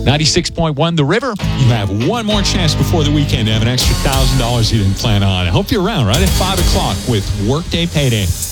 96.1 The River. You have one more chance before the weekend to have an extra $1,000 you didn't plan on. I hope you're around right at 5 o'clock with Workday Payday.